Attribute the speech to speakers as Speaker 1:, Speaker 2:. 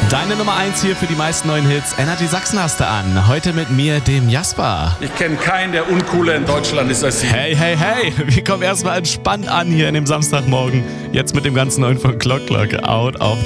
Speaker 1: Deine Nummer 1 hier für die meisten neuen Hits. Energy Sachsen hast du an. Heute mit mir, dem Jasper.
Speaker 2: Ich kenne keinen, der uncooler in Deutschland ist als Sie.
Speaker 1: Hey, hey, hey. Wir kommen erstmal entspannt an hier in dem Samstagmorgen. Jetzt mit dem ganzen neuen von Clock Clock, Out of